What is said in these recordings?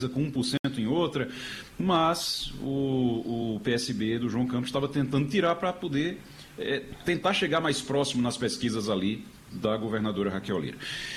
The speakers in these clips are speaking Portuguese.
com 1% em outra, mas o PSB do João Campos estava tentando tirar para poder tentar chegar mais próximo nas pesquisas ali da governadora Raquel Lira.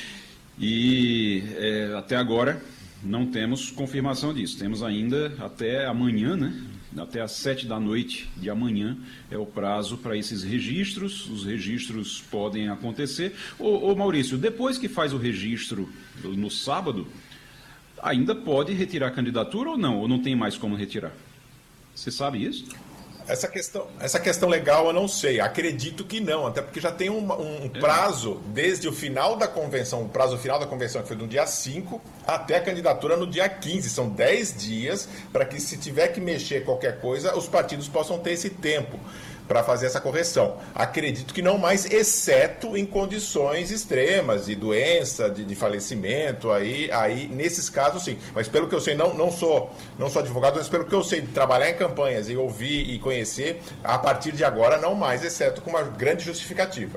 E até agora não temos confirmação disso. Temos ainda até amanhã, né? Até às 7 da noite de amanhã é o prazo para esses registros. Os registros podem acontecer. Ô Maurício, depois que faz o registro no sábado, ainda pode retirar a candidatura ou não? Ou não tem mais como retirar? Você sabe isso? Essa questão legal eu não sei, acredito que não, até porque já tem um prazo desde o final da convenção, o prazo final da convenção que foi no dia 5 até a candidatura no dia 15, são 10 dias para que se tiver que mexer qualquer coisa, os partidos possam ter esse tempo para fazer essa correção. Acredito que não mais, exceto em condições extremas, de doença, de falecimento, aí nesses casos sim. Mas pelo que eu sei, não sou advogado, mas pelo que eu sei de trabalhar em campanhas e ouvir e conhecer, a partir de agora não mais, exceto com uma grande justificativa.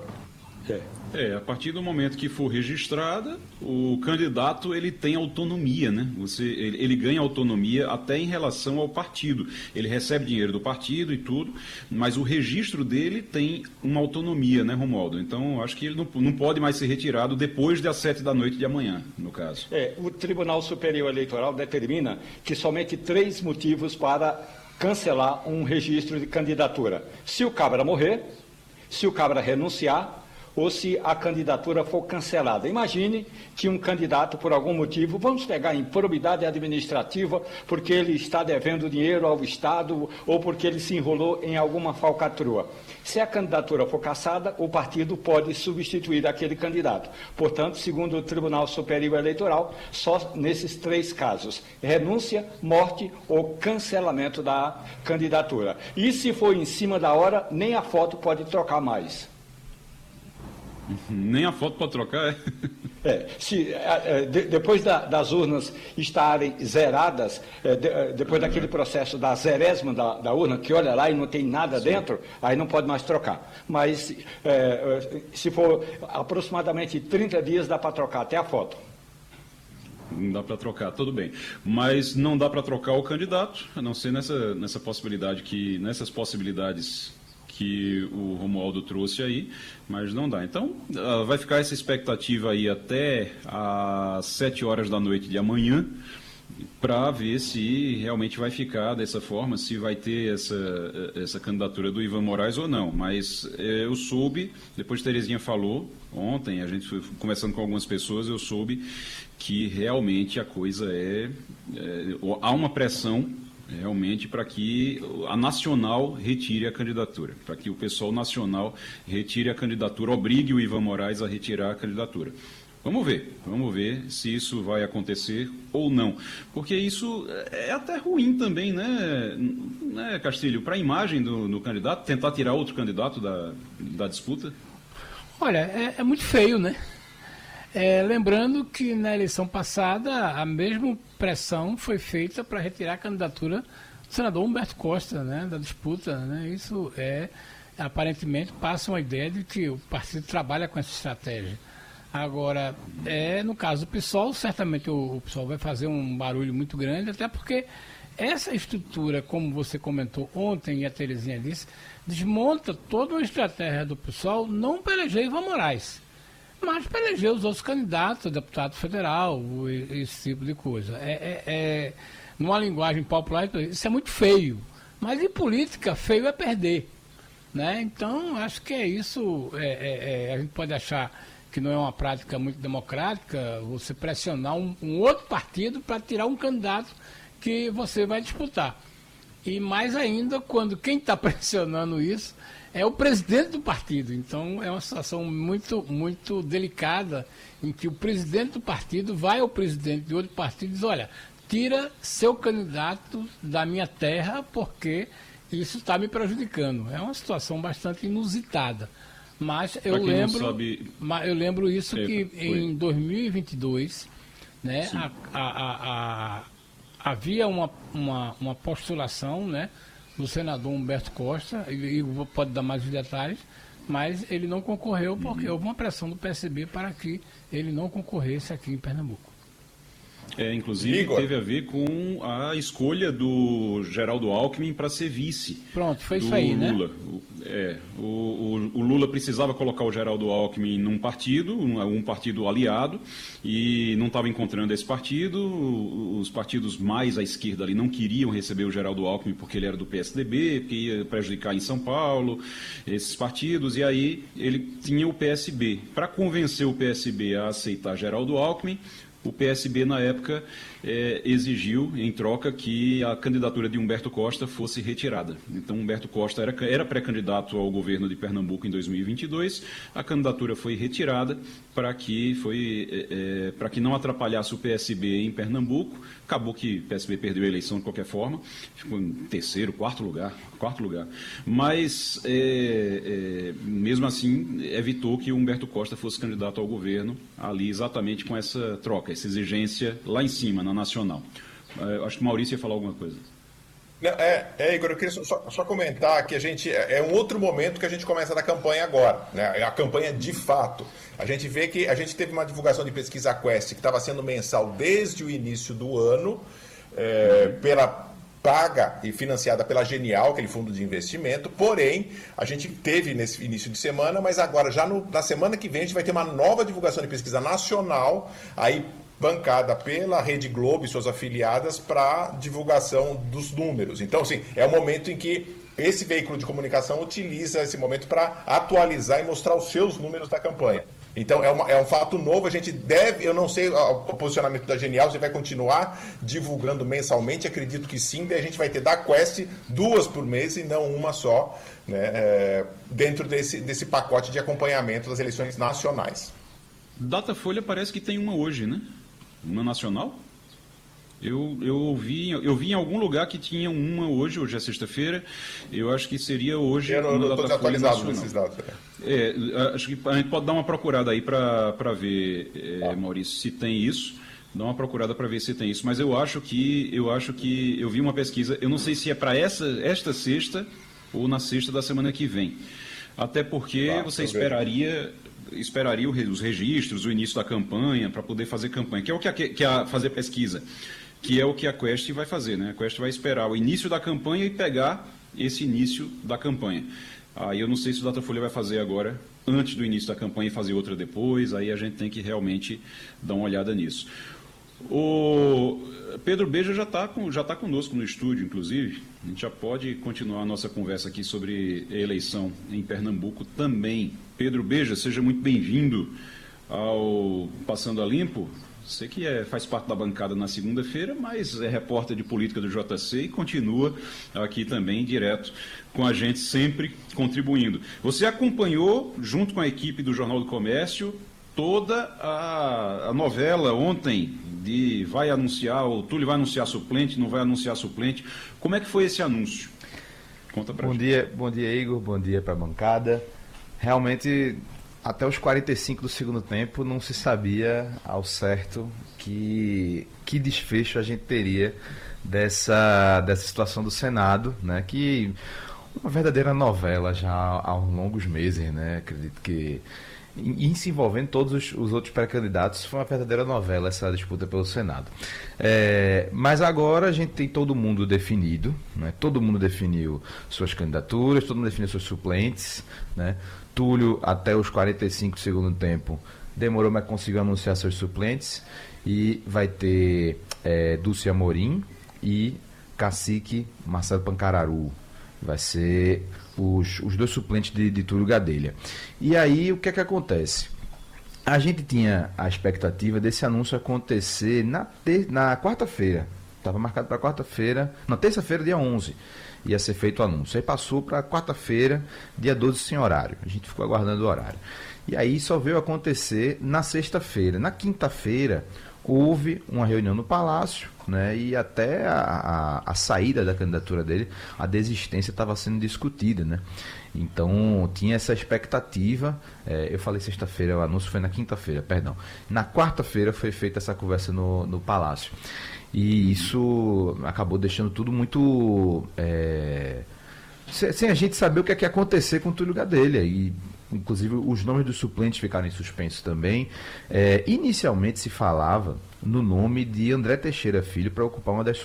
A partir do momento que for registrada, o candidato ele tem autonomia, né? Ele ganha autonomia até em relação ao partido. Ele recebe dinheiro do partido e tudo, mas o registro dele tem uma autonomia, né, Romualdo? Então, acho que ele não pode mais ser retirado depois das 7 da noite de amanhã, no caso. O Tribunal Superior Eleitoral determina que somente 3 motivos para cancelar um registro de candidatura: se o cabra morrer, se o cabra renunciar, ou se a candidatura for cancelada. Imagine que um candidato, por algum motivo, vamos pegar improbidade administrativa, porque ele está devendo dinheiro ao Estado ou porque ele se enrolou em alguma falcatrua. Se a candidatura for cassada, o partido pode substituir aquele candidato. Portanto, segundo o Tribunal Superior Eleitoral, só nesses 3 casos: renúncia, morte ou cancelamento da candidatura. E se for em cima da hora, nem a foto pode trocar mais. Nem a foto para trocar, depois das urnas estarem zeradas, depois daquele processo da zerésima da urna, que olha lá e não tem nada dentro, aí não pode mais trocar. Mas se for aproximadamente 30 dias, dá para trocar até a foto. Não dá para trocar, tudo bem. Mas não dá para trocar o candidato, a não ser nessas possibilidades que o Romualdo trouxe aí, mas não dá. Então, vai ficar essa expectativa aí até às 7 horas da noite de amanhã, para ver se realmente vai ficar dessa forma, se vai ter essa candidatura do Ivan Moraes ou não. Mas eu soube, depois Terezinha falou, ontem, a gente foi conversando com algumas pessoas, eu soube que realmente a coisa há uma pressão realmente para que a Nacional retire a candidatura, para que o pessoal nacional retire a candidatura, obrigue o Ivan Moraes a retirar a candidatura. Vamos ver se isso vai acontecer ou não, porque isso é até ruim também, né Castilho, para a imagem do candidato, tentar tirar outro candidato da disputa. Olha, é muito feio, né? Lembrando que na eleição passada a mesma pressão foi feita para retirar a candidatura do senador Humberto Costa, né, da disputa, né? Isso aparentemente passa uma ideia de que o partido trabalha com essa estratégia. Agora, no caso do PSOL, certamente o PSOL vai fazer um barulho muito grande, até porque essa estrutura, como você comentou ontem e a Terezinha disse, desmonta toda uma estratégia do PSOL, não para eleger Ivan Moraes, mas para eleger os outros candidatos a deputado federal, esse tipo de coisa. Numa linguagem popular, isso é muito feio. Mas em política, feio é perder. Né? Então, acho que é isso. A gente pode achar que não é uma prática muito democrática você pressionar um outro partido para tirar um candidato que você vai disputar. E mais ainda quando quem está pressionando isso é o presidente do partido. Então é uma situação muito, muito delicada em que o presidente do partido vai ao presidente de outro partido e diz: olha, tira seu candidato da minha terra porque isso está me prejudicando. É uma situação bastante inusitada. Mas eu lembro isso que em 2022, né, havia uma postulação, né, do senador Humberto Costa, e pode dar mais detalhes, mas ele não concorreu porque houve uma pressão do PSB para que ele não concorresse aqui em Pernambuco. Inclusive Igor. teve a ver com a escolha do Geraldo Alckmin para ser vice. Pronto, foi isso do aí, Lula. né? O Lula precisava colocar o Geraldo Alckmin num partido, um partido aliado, e não estava encontrando esse partido. Os partidos mais à esquerda ali não queriam receber o Geraldo Alckmin porque ele era do PSDB, porque ia prejudicar em São Paulo, esses partidos, e aí ele tinha o PSB. Para convencer o PSB a aceitar Geraldo Alckmin, o PSB, na época, exigiu, em troca, que a candidatura de Humberto Costa fosse retirada. Então, Humberto Costa era pré-candidato ao governo de Pernambuco em 2022, a candidatura foi retirada para que não atrapalhasse o PSB em Pernambuco. Acabou que o PSB perdeu a eleição de qualquer forma, ficou em terceiro, quarto lugar. Mas, mesmo assim, evitou que o Humberto Costa fosse candidato ao governo ali exatamente com essa troca, essa exigência lá em cima, na nacional. Acho que o Maurício ia falar alguma coisa. Não, Igor, eu queria só comentar que a gente é um outro momento que a gente começa da campanha agora, né? A campanha de fato. A gente vê que a gente teve uma divulgação de pesquisa Quest que estava sendo mensal desde o início do ano, paga e financiada pela Genial, aquele fundo de investimento, porém, a gente teve nesse início de semana, mas agora, já na semana que vem, a gente vai ter uma nova divulgação de pesquisa nacional, aí bancada pela Rede Globo e suas afiliadas para divulgação dos números. Então, assim, é o momento em que esse veículo de comunicação utiliza esse momento para atualizar e mostrar os seus números da campanha. Então, é um fato novo, a gente deve, eu não sei o posicionamento da Genial, você vai continuar divulgando mensalmente, acredito que sim, daí a gente vai ter da Quest 2 por mês e não uma só, né, dentro desse pacote de acompanhamento das eleições nacionais. Datafolha parece que tem uma hoje, né? Uma nacional? Eu vi em algum lugar que tinha uma hoje é sexta-feira, eu acho que seria hoje. Eu não estou desatualizado nacional. nesses dados. Acho que a gente pode dar uma procurada aí para ver, Maurício, se tem isso. Dá uma procurada para ver se tem isso. Mas eu acho que eu vi uma pesquisa, eu não sei se é para esta sexta ou na sexta da semana que vem. Até porque você esperaria os registros, o início da campanha, para poder fazer campanha, que é o fazer pesquisa, que é o que a Quest vai fazer, né? A Quest vai esperar o início da campanha e pegar esse início da campanha. Aí eu não sei se o Datafolha vai fazer agora, antes do início da campanha, e fazer outra depois, aí a gente tem que realmente dar uma olhada nisso. O Pedro Beja já está conosco no estúdio, inclusive. A gente já pode continuar a nossa conversa aqui sobre a eleição em Pernambuco também. Pedro Beja, seja muito bem-vindo ao Passando a Limpo. Você que faz parte da bancada na segunda-feira, mas é repórter de política do JC e continua aqui também direto com a gente, sempre contribuindo. Você acompanhou, junto com a equipe do Jornal do Comércio, toda a novela ontem de o Túlio vai anunciar suplente, não vai anunciar suplente. Como é que foi esse anúncio? Conta pra gente. Bom dia, Igor. Bom dia para a bancada. Realmente, até os 45 do segundo tempo, não se sabia ao certo que desfecho a gente teria dessa situação do Senado, né? Que uma verdadeira novela já há longos meses, né? Acredito que e se envolvendo todos os outros pré-candidatos, foi uma verdadeira novela essa disputa pelo Senado. Mas agora a gente tem todo mundo definido, né? Todo mundo definiu suas candidaturas, todo mundo definiu seus suplentes, né? Túlio, até os 45 do segundo tempo, demorou, mas conseguiu anunciar seus suplentes, e vai ter Dulce Amorim e Cacique Marcelo Pancararu. Vai ser os dois suplentes de Túlio Gadelha. E aí, o que é que acontece? A gente tinha a expectativa desse anúncio acontecer na quarta-feira. Estava marcado para quarta-feira, na terça-feira, dia 11, ia ser feito o anúncio. Aí passou para quarta-feira, dia 12, sem horário. A gente ficou aguardando o horário. E aí só veio acontecer na sexta-feira. Na quinta-feira, houve uma reunião no Palácio, né, e até a saída da candidatura dele, a desistência estava sendo discutida, né? Então tinha essa expectativa. Eu falei sexta-feira, o anúncio foi na quinta-feira, perdão. Na quarta-feira foi feita essa conversa no Palácio. E isso acabou deixando tudo muito sem a gente saber o que é que ia acontecer com o Túlio Gadelha. E inclusive os nomes dos suplentes ficaram em suspenso também. Inicialmente se falava no nome de André Teixeira Filho para ocupar uma das